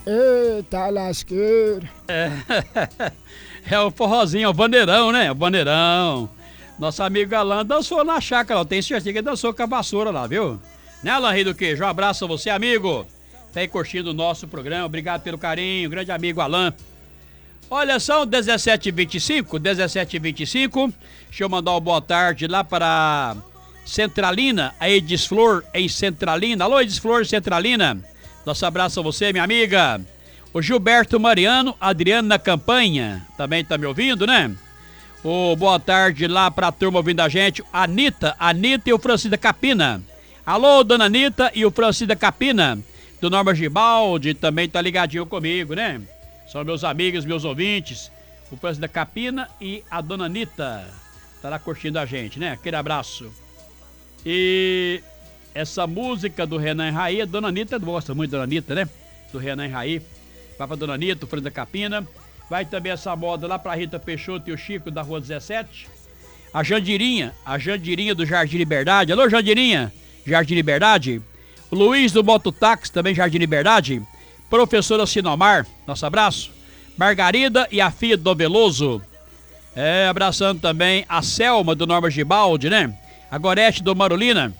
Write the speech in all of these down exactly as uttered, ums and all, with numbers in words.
Eita lasqueira. É, é o forrozinho, é o bandeirão, né? O bandeirão. Nosso amigo Alan dançou na chácara, ó. Tem certeza que ele dançou com a vassoura lá, viu? Né, Alan Rei do Queijo? Um abraço a você, amigo. Tá aí curtindo o nosso programa. Obrigado pelo carinho, grande amigo Alan. Olha, são dezessete e vinte e cinco, dezessete e vinte e cinco. Deixa eu mandar uma boa tarde lá para Centralina, a Edis Flor em Centralina. Alô, Edis Flor, Centralina. Nosso abraço a você, minha amiga. O Gilberto Mariano, Adriano na Campanha. Também tá me ouvindo, né? O boa tarde lá pra turma ouvindo a gente. Anitta, Anitta e o Francisco da Capina. Alô, dona Anitta e o Francisco da Capina. Do Norma Gibaldi também tá ligadinho comigo, né? São meus amigos, meus ouvintes. O Francisco da Capina e a dona Anitta. Tá lá curtindo a gente, né? Aquele abraço. E essa música do Renan Raí, a dona Anitta gosta muito da dona Anitta, né? Do Renan Raí. Vai pra dona Anitta, o Francisco da Capina. Vai também essa moda lá pra Rita Peixoto e o Chico da Rua dezessete. A Jandirinha, a Jandirinha do Jardim Liberdade. Alô, Jandirinha, Jardim Liberdade. O Luiz do Mototáxi, também Jardim Liberdade. Professora Sinomar, nosso abraço. Margarida e a filha do Veloso. É, abraçando também a Selma do Norma Gibaldi, né? A Gorete do Marolina.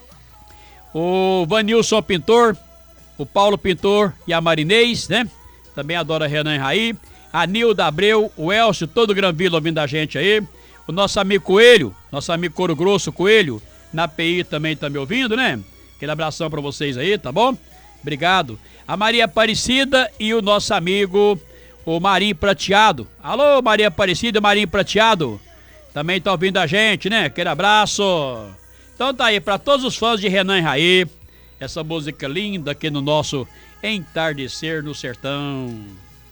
O Vanilson Pintor. O Paulo Pintor e a Marinês, né? Também adora Renan Raí. A Nilda Abreu, o Elcio, todo o Granvila ouvindo a gente aí. O nosso amigo Coelho, nosso amigo Coro Grosso Coelho, na P I também tá me ouvindo, né? Aquele abração pra vocês aí, tá bom? Obrigado. A Maria Aparecida e o nosso amigo, o Marinho Prateado. Alô, Maria Aparecida e Marinho Prateado. Também tá ouvindo a gente, né? Aquele abraço. Então tá aí, pra todos os fãs de Renan Raí, essa música linda aqui no nosso Entardecer no Sertão.